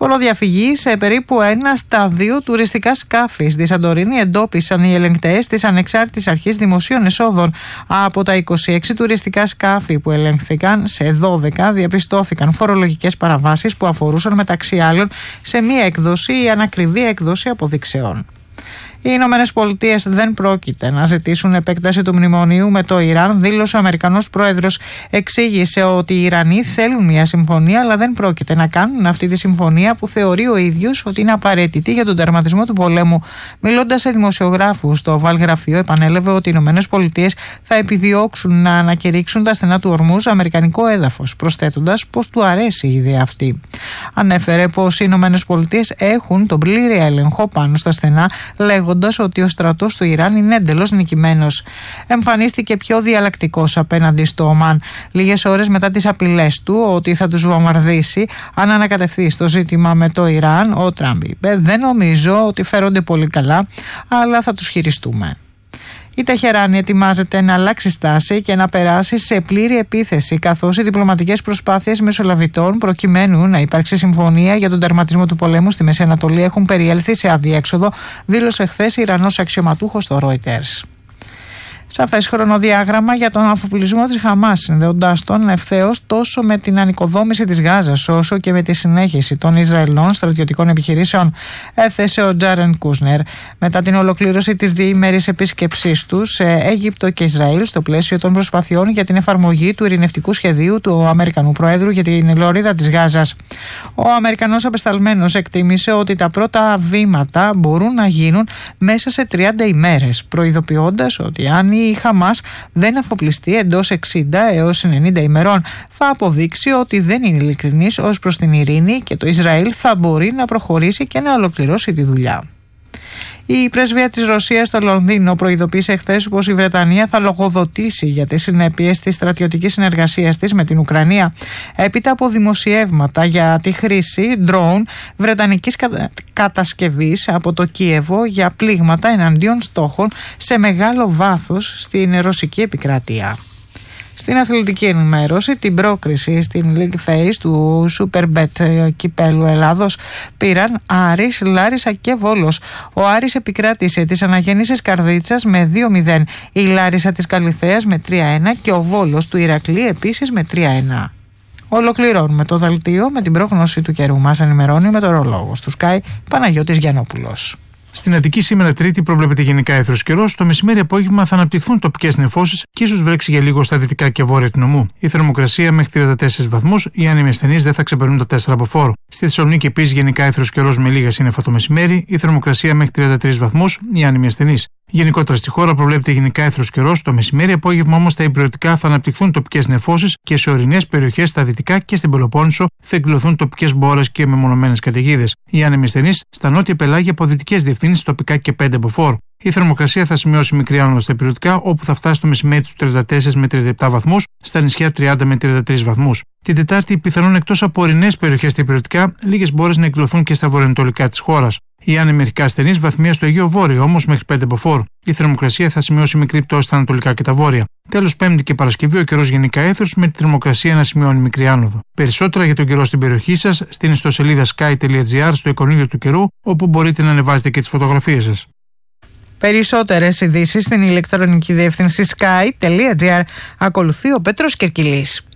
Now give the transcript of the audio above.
Φοροδιαφυγή σε περίπου 1 στα 2 τουριστικά σκάφη. Στη Σαντορίνη εντόπισαν οι ελεγκτές της Ανεξάρτητης Αρχής Δημοσίων Εσόδων. Από τα 26 τουριστικά σκάφη που ελεγχθήκαν, σε 12 διαπιστώθηκαν φορολογικές παραβάσεις που αφορούσαν μεταξύ άλλων σε μία έκδοση ή ανακριβή έκδοση αποδειξεών. Οι Ηνωμένες Πολιτείες δεν πρόκειται να ζητήσουν επέκταση του μνημονίου με το Ιράν, δήλωσε ο Αμερικανός πρόεδρος. Εξήγησε ότι οι Ιρανοί θέλουν μια συμφωνία, αλλά δεν πρόκειται να κάνουν αυτή τη συμφωνία που θεωρεί ο ίδιος ότι είναι απαραίτητη για τον τερματισμό του πολέμου. Μιλώντας σε δημοσιογράφους, το Oval Γραφείο επανέλαβε ότι οι Ηνωμένες Πολιτείες θα επιδιώξουν να ανακηρύξουν τα στενά του Ορμούζ αμερικανικό έδαφος, προσθέτοντας πως του αρέσει η ιδέα αυτή. Ανέφερε πως οι Ηνωμένες Πολιτείες έχουν τον πλήρη έλεγχο πάνω στα στενά, λέγοντας ότι ο στρατός του Ιράν είναι εντελώς νικημένος. Εμφανίστηκε πιο διαλλακτικός απέναντι στο Ομάν λίγες ώρες μετά τις απειλές του ότι θα τους βομβαρδίσει αν ανακατευθεί στο ζήτημα με το Ιράν. Ο Τραμπ είπε: «Δεν νομίζω ότι φέρονται πολύ καλά, αλλά θα τους χειριστούμε». Η Τεχεράνη ετοιμάζεται να αλλάξει στάση και να περάσει σε πλήρη επίθεση, καθώς οι διπλωματικές προσπάθειες μεσολαβητών προκειμένου να υπάρξει συμφωνία για τον τερματισμό του πολέμου στη Μέση Ανατολή έχουν περιέλθει σε αδιέξοδο, δήλωσε χθες Ιρανός αξιωματούχος στο Reuters. Σαφές χρονοδιάγραμμα για τον αφοπλισμό της Χαμάς, συνδέοντας τον ευθέως τόσο με την ανοικοδόμηση της Γάζας όσο και με τη συνέχιση των Ισραηλινών στρατιωτικών επιχειρήσεων, έθεσε ο Τζάρεν Κούσνερ μετά την ολοκλήρωση της διήμερης επίσκεψής του σε Αίγυπτο και Ισραήλ στο πλαίσιο των προσπαθειών για την εφαρμογή του ειρηνευτικού σχεδίου του Αμερικανού Προέδρου για την λωρίδα της Γάζας. Ο Αμερικανός απεσταλμένος εκτίμησε ότι τα πρώτα βήματα μπορούν να γίνουν μέσα σε 30 ημέρες, προειδοποιώντας ότι αν η Χαμάς δεν αφοπλιστεί εντός 60 έως 90 ημερών, θα αποδείξει ότι δεν είναι ειλικρινής ως προς την ειρήνη και το Ισραήλ θα μπορεί να προχωρήσει και να ολοκληρώσει τη δουλειά. Η πρεσβεία της Ρωσίας στο Λονδίνο προειδοποίησε χθες πως η Βρετανία θα λογοδοτήσει για τις συνέπειες της στρατιωτικής συνεργασίας της με την Ουκρανία, έπειτα από δημοσιεύματα για τη χρήση drone βρετανικής κατασκευής από το Κίεβο για πλήγματα εναντίον στόχων σε μεγάλο βάθος στην ρωσική επικράτεια. Στην αθλητική ενημέρωση, την πρόκριση στην League Phase του Superbet Κυπέλλου Ελλάδος πήραν Άρης, Λάρισα και Βόλος. Ο Άρης επικράτησε τις Αναγέννησης Καρδίτσας με 2-0, η Λάρισα της Καλιθέας με 3-1 και ο Βόλος του Ηρακλή επίσης με 3-1. Ολοκληρώνουμε το δελτίο με την πρόγνωση του καιρού. Μας ενημερώνει με το ρολόγο του Sky Παναγιώτης Γιαννόπουλος. Στην Αττική σήμερα Τρίτη προβλέπεται γενικά έθρος καιρός. Το μεσημέρι-απόγευμα θα αναπτυχθούν τοπικές νεφώσεις και ίσως βρέξει για λίγο στα δυτικά και βόρεια του νομού. Η θερμοκρασία μέχρι 34 βαθμούς, οι άνεμοι ασθενείς δεν θα ξεπερνούν τα 4 από φόρο. Στη Θεσσαλονίκη επίσης γενικά έθρος καιρός με λίγα σύννεφα το μεσημέρι, η θερμοκρασία μέχρι 33 βαθμούς, οι άνεμοι ασθενείς. Γενικότερα στη χώρα προβλέπεται γενικά έθρος καιρός. Το μεσημέρι-απόγευμα όμως τα υπηρετικά θα αναπτυχθούν τοπικές νεφώσεις και σε ορεινές περιοχές στα δυτικά και στην Πελοπόννησο θα εκδηλωθούν τοπικές μπόρες και μεμονωμένες καταιγίδες. Οι άνεμοι ασθενείς στα νότια πελάγια από δυτικές διευθύνσεις τοπικά και 5 από φόρ. Η θερμοκρασία θα σημειώσει μικρή άνοδο στα υπηρετικά, όπου θα φτάσει το μεσημέρι στους 34 με 37 βαθμούς, στα νησιά 30 με 33 βαθμούς. Την Τετάρτη, πιθανόν εκτός από ορεινές περιοχές στα υπηρετικά, λίγες μπόρες να εκδηλωθούν και στα βορειοανατολικά της χώρας. Οι άνεμοι μερικά ασθενείς βαθμία στο Αιγαίο Βόρειο, όμως μέχρι 5 από φόρ. Η θερμοκρασία θα σημειώσει μικρή πτώση στα ανατολικά και τα βόρεια. Τέλος, Πέμπτη και Παρασκευή ο καιρός γενικά έθρος με τη θερμοκρασία να σημειώνει μικρή άνοδο. Περισσότερα για τον καιρό στην περιοχή σας στην ιστοσελίδα sky.gr στο εικονίδιο του καιρού, όπου μπορείτε να ανεβάζετε και τις φωτογραφίες σας. Περισσότερες ειδήσεις στην ηλεκτρονική διεύθυνση sky.gr. Ακολουθεί ο Πέτρος Κερκυλής.